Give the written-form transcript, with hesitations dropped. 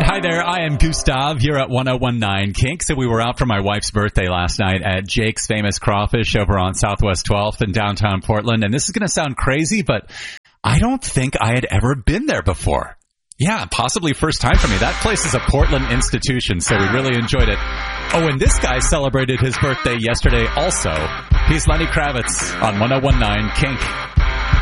Hi there, I am Gustav here at 1019 Kink. So we were out for my wife's birthday last night at Jake's Famous Crawfish over on Southwest 12th in downtown Portland. And this is going to sound crazy, but I don't think I had ever been there before. Yeah, possibly first time for me. That place is a Portland institution, so we really enjoyed it. Oh, and this guy celebrated his birthday yesterday also. He's Lenny Kravitz on 1019 Kink.